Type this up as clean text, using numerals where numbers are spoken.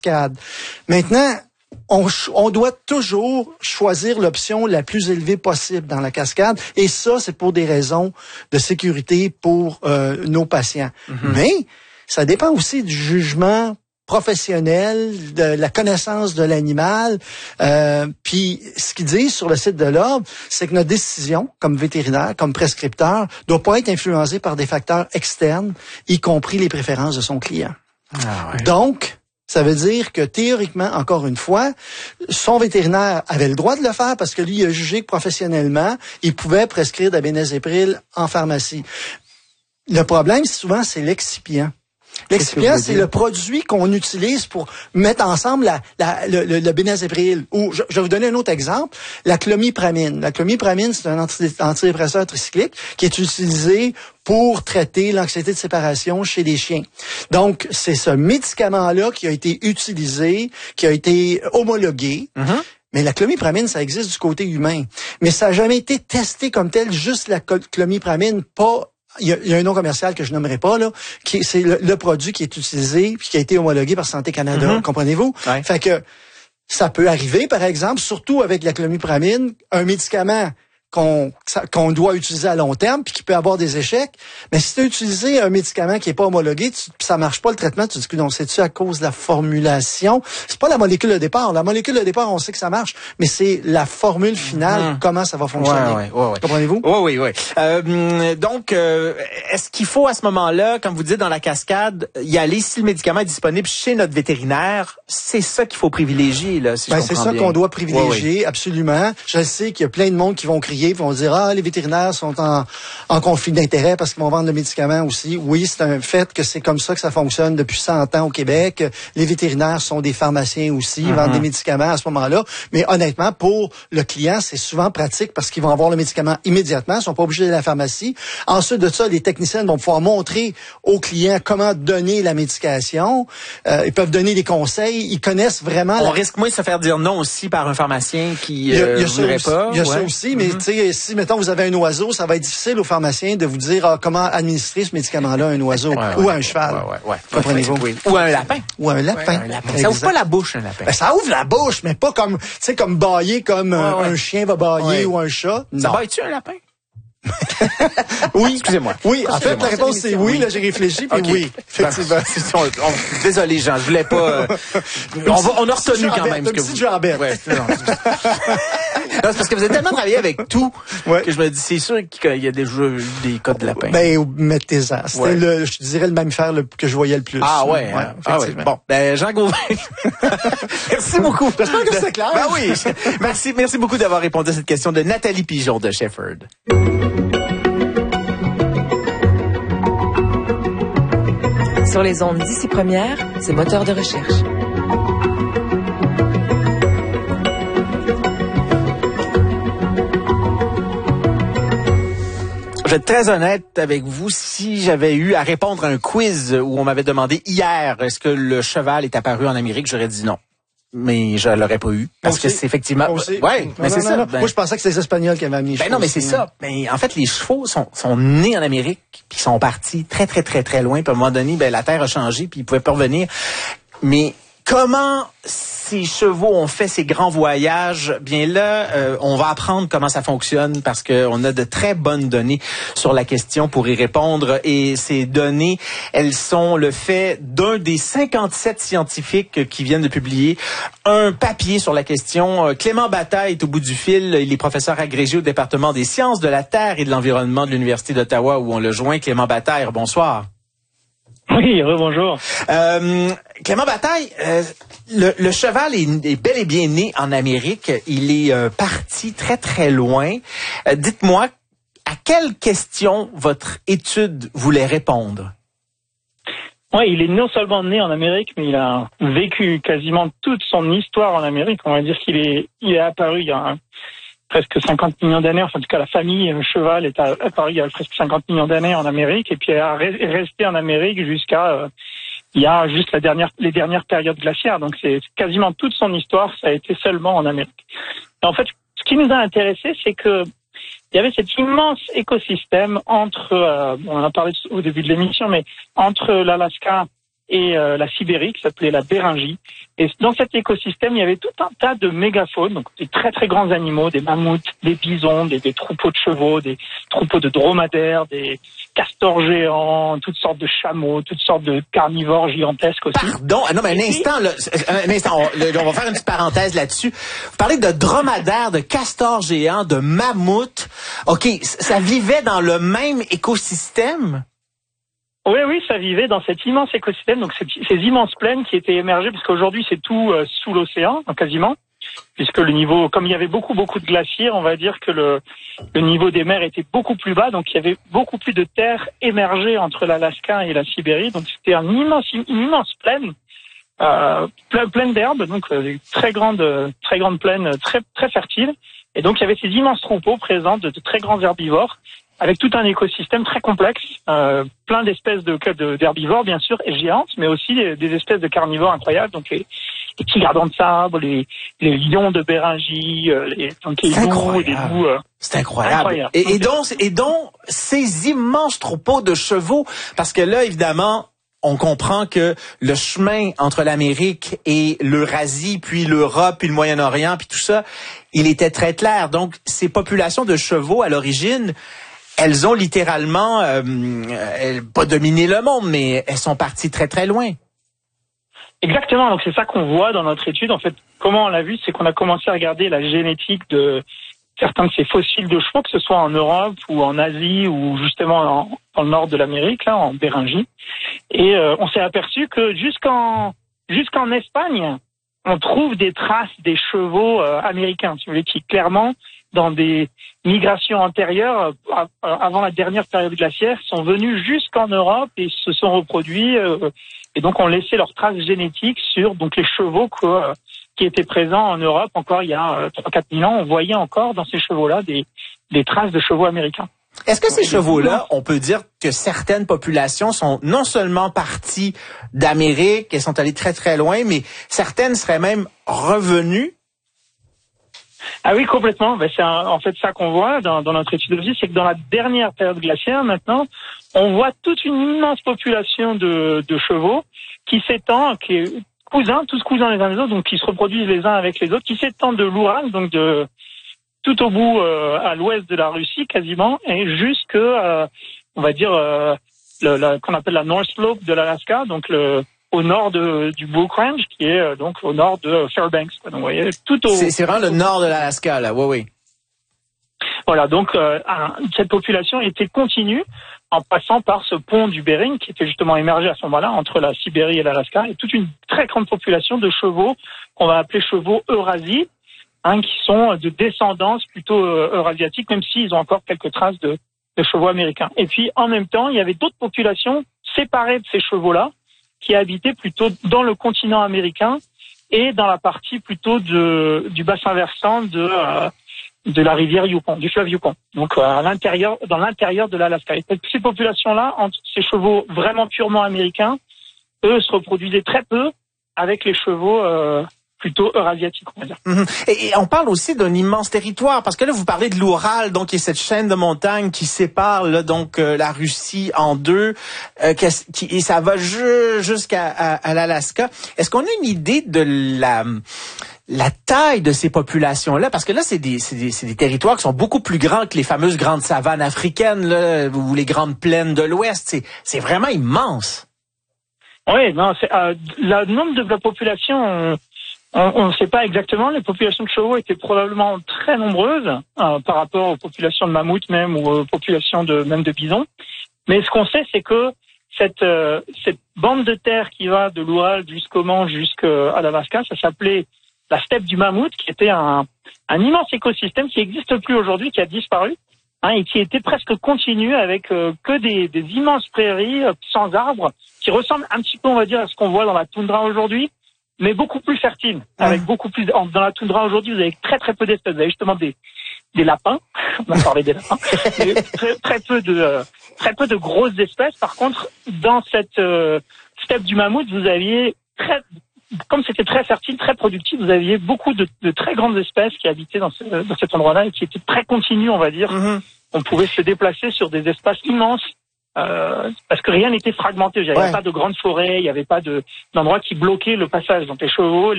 cascade. Maintenant, on doit toujours choisir l'option la plus élevée possible dans la cascade. Et ça, c'est pour des raisons de sécurité pour nos patients. Mm-hmm. Mais ça dépend aussi du jugement professionnel, de la connaissance de l'animal. Puis ce qu'ils disent sur le site de l'Ordre, c'est que notre décision, comme vétérinaire, comme prescripteur, doit pas être influencée par des facteurs externes, y compris les préférences de son client. Ah ouais. Donc, ça veut dire que théoriquement, encore une fois, son vétérinaire avait le droit de le faire parce que lui, il a jugé que professionnellement, il pouvait prescrire de la bénézépril en pharmacie. Le problème, souvent, c'est l'excipient, c'est le produit qu'on utilise pour mettre ensemble le bénézépril. Ou je vais vous donner un autre exemple, la clomipramine. La clomipramine, c'est un antidépresseur tricyclique qui est utilisé pour traiter l'anxiété de séparation chez les chiens. Donc, c'est ce médicament-là qui a été utilisé, qui a été homologué. Mm-hmm. Mais la clomipramine, ça existe du côté humain. Mais ça n'a jamais été testé comme tel, juste la clomipramine, pas... Il y a un nom commercial que je nommerai pas, là, c'est le produit qui est utilisé puis qui a été homologué par Santé Canada. Mm-hmm. Comprenez-vous? Ouais. Fait que ça peut arriver, par exemple, surtout avec la clomipramine, un médicament qu'on doit utiliser à long terme puis qui peut avoir des échecs. Mais si tu as utilisé un médicament qui est pas homologué, ça marche pas le traitement, tu te dis que non, c'est-tu à cause de la formulation? C'est pas la molécule de départ. La molécule de départ, on sait que ça marche, mais c'est la formule finale, comment ça va fonctionner. Ouais. Comprenez-vous? Oui. Donc, est-ce qu'il faut à ce moment-là, comme vous dites dans la cascade, y aller si le médicament est disponible chez notre vétérinaire? C'est ça qu'il faut privilégier, là, si je comprends bien. C'est ça qu'on doit privilégier, absolument. Je sais qu'il y a plein de monde qui vont crier, vont dire les vétérinaires sont en conflit d'intérêt parce qu'ils vont vendre le médicament aussi. Oui, c'est un fait que c'est comme ça que ça fonctionne depuis 100 ans au Québec. Les vétérinaires sont des pharmaciens aussi, ils vendent des médicaments à ce moment-là. Mais honnêtement, pour le client, c'est souvent pratique parce qu'ils vont avoir le médicament immédiatement, ils sont pas obligés d'aller à la pharmacie. Ensuite de ça, les techniciens vont pouvoir montrer aux clients comment donner la médication. Ils peuvent donner des conseils. Ils connaissent vraiment... On risque moins de se faire dire non aussi par un pharmacien qui voudrait pas. Il y a ça aussi, mais si, mettons, vous avez un oiseau, ça va être difficile au pharmacien de vous dire comment administrer ce médicament-là à un oiseau ou à un cheval. Comprenez-vous? Oui. Ou à un lapin. Un lapin. Ça ouvre pas la bouche, un lapin. Ben, ça ouvre la bouche, mais pas comme, comme bâiller comme un chien va bâiller ou un chat. Ça bâille-tu un lapin? Oui. Excusez-moi. Oui, en fait, la réponse c'est oui. Là, j'ai réfléchi, puis oui. Effectivement. Désolé, Jean, je voulais pas... on a retenu quand même ce que vous... Ouais, non, c'est parce que vous avez tellement travaillé avec tout que je me dis, c'est sûr qu'il y a des cas de lapin. Ben, mettez-ça. C'était je dirais le mammifère que je voyais le plus. Ah ouais. Bon, Jean Gauvin. Merci beaucoup. J'espère que c'est clair. Ben oui. Merci beaucoup d'avoir répondu à cette question de Nathalie Pigeon de Shepherd. Sur les ondes d'ici première, c'est moteur de recherche. Je vais être très honnête avec vous. Si j'avais eu à répondre à un quiz où on m'avait demandé hier est-ce que le cheval est apparu en Amérique, j'aurais dit non. Mais je l'aurais pas eu. Parce que c'est effectivement... mais c'est ça. Moi, je pensais que c'était les Espagnols qui avaient amené les chevaux. Non, mais c'est ça. Mais en fait, les chevaux sont nés en Amérique, puis sont partis très, très, très, très loin. Puis à un moment donné, la Terre a changé, puis ils pouvaient pas revenir. Mais comment ces chevaux ont fait ces grands voyages? Bien là, on va apprendre comment ça fonctionne parce que on a de très bonnes données sur la question pour y répondre. Et ces données, elles sont le fait d'un des 57 scientifiques qui viennent de publier un papier sur la question. Clément Bataille est au bout du fil. Il est professeur agrégé au département des sciences de la Terre et de l'environnement de l'Université d'Ottawa où on le joint. Clément Bataille, bonsoir. Oui, rebonjour. Clément Bataille, le cheval est bel et bien né en Amérique. Il est parti très, très loin. Dites-moi, à quelle question votre étude voulait répondre? Oui, il est non seulement né en Amérique, mais il a vécu quasiment toute son histoire en Amérique. On va dire qu'il est apparu il y a presque 50 millions d'années. Enfin, en tout cas, la famille cheval est apparue il y a presque 50 millions d'années en Amérique, et puis elle est restée en Amérique jusqu'à il y a juste les dernières périodes glaciaires. Donc, c'est quasiment toute son histoire, ça a été seulement en Amérique. Et en fait, ce qui nous a intéressé, c'est que il y avait cet immense écosystème entre, on en a parlé au début de l'émission, mais entre l'Alaska et la Sibérie, qui s'appelait la Béringie. Et dans cet écosystème, il y avait tout un tas de mégafaunes, donc des très très grands animaux, des mammouths, des bisons, des troupeaux de chevaux, des troupeaux de dromadaires, des castors géants, toutes sortes de chameaux, toutes sortes de carnivores gigantesques aussi. Pardon, non, mais un instant, on va faire une petite parenthèse là-dessus. Vous parlez de dromadaires, de castors géants, de mammouths. OK, ça vivait dans le même écosystème? Oui, ça vivait dans cet immense écosystème, donc ces immenses plaines qui étaient émergées, parce qu'aujourd'hui c'est tout sous l'océan, quasiment, puisque le niveau, comme il y avait beaucoup de glaciers, on va dire que le niveau des mers était beaucoup plus bas, donc il y avait beaucoup plus de terres émergées entre l'Alaska et la Sibérie, donc c'était une immense plaine, pleine d'herbes, donc très grande plaine, très fertile, et donc il y avait ces immenses troupeaux présents de très grands herbivores, avec tout un écosystème très complexe, plein d'espèces d'herbivores bien sûr, et géantes, mais aussi des espèces de carnivores incroyables, donc les petits gardons de sable, les lions de Béringie, les loups, les loups. C'est incroyable. Et donc ces immenses troupeaux de chevaux, parce que là évidemment on comprend que le chemin entre l'Amérique et l'Eurasie, puis l'Europe, puis le Moyen-Orient, puis tout ça, il était très clair. Donc ces populations de chevaux à l'origine, elles ont littéralement, pas dominé le monde, mais elles sont parties très très loin. Exactement, donc c'est ça qu'on voit dans notre étude. En fait, comment on l'a vu, c'est qu'on a commencé à regarder la génétique de certains de ces fossiles de chevaux, que ce soit en Europe ou en Asie ou justement dans le nord de l'Amérique, là, en Béringie. Et on s'est aperçu que jusqu'en Espagne, on trouve des traces des chevaux américains, si vous voulez, qui clairement, dans des migrations antérieures, avant la dernière période glaciaire, sont venus jusqu'en Europe et se sont reproduits, et donc ont laissé leurs traces génétiques sur donc les chevaux qui étaient présents en Europe encore il y a 3-4 000 ans. On voyait encore dans ces chevaux-là des traces de chevaux américains. Est-ce que ces chevaux-là, on peut dire que certaines populations sont non seulement parties d'Amérique, elles sont allées très très loin, mais certaines seraient même revenues? Ah oui, complètement. Ben, c'est en fait ça qu'on voit dans notre étude aussi, c'est que dans la dernière période glaciaire, maintenant, on voit toute une immense population de chevaux qui s'étend, qui est tous cousins les uns les autres, donc qui se reproduisent les uns avec les autres, qui s'étend de l'Oural, donc de tout au bout à l'ouest de la Russie quasiment, et jusque, on va dire, qu'on appelle la North Slope de l'Alaska, donc au nord du Brook Range, qui est donc au nord de Fairbanks. Donc, vous voyez, c'est vraiment le nord de l'Alaska, là, oui. Voilà, donc cette population était continue en passant par ce pont du Bering qui était justement émergé à ce moment-là entre la Sibérie et l'Alaska, et toute une très grande population de chevaux qu'on va appeler chevaux Eurasie, qui sont de descendance plutôt eurasiatique, même s'ils ont encore quelques traces de chevaux américains. Et puis en même temps, il y avait d'autres populations séparées de ces chevaux-là, qui habitaient plutôt dans le continent américain et dans la partie plutôt du bassin versant de la rivière Yukon, du fleuve Yukon. Donc dans l'intérieur de l'Alaska. Et ces populations-là, entre ces chevaux vraiment purement américains, eux se reproduisaient très peu avec les chevaux plutôt eurasiatique, on va dire. Et on parle aussi d'un immense territoire, parce que là, vous parlez de l'Oural, donc il y a cette chaîne de montagnes qui sépare là, donc la Russie en deux, et ça va jusqu'à l'Alaska. Est-ce qu'on a une idée de la taille de ces populations-là? Parce que là, c'est des territoires qui sont beaucoup plus grands que les fameuses grandes savanes africaines là, ou les grandes plaines de l'Ouest. C'est vraiment immense. Oui, non, le nombre de la population... On ne sait pas exactement. Les populations de chevaux étaient probablement très nombreuses par rapport aux populations de mammouths même ou aux populations même de bisons. Mais ce qu'on sait, c'est que cette bande de terre qui va de l'Oural jusqu'au Mans jusqu'à l'Alaska, ça s'appelait la steppe du mammouth, qui était un immense écosystème qui n'existe plus aujourd'hui, qui a disparu, et qui était presque continu avec que des immenses prairies sans arbres, qui ressemblent un petit peu, on va dire, à ce qu'on voit dans la toundra aujourd'hui, mais beaucoup plus fertile, avec beaucoup plus. Dans la toundra aujourd'hui, vous avez très très peu d'espèces. Vous avez justement des lapins. On a parlé des lapins. Mais très peu de grosses espèces. Par contre, dans cette steppe du mammouth, vous aviez comme c'était très fertile, très productif, vous aviez beaucoup de très grandes espèces qui habitaient dans cet endroit-là et qui étaient très continues, on va dire. On pouvait se déplacer sur des espaces immenses parce que rien n'était fragmenté. Il n'y avait pas de grandes forêts, il n'y avait pas d'endroits qui bloquaient le passage. Donc les chevaux,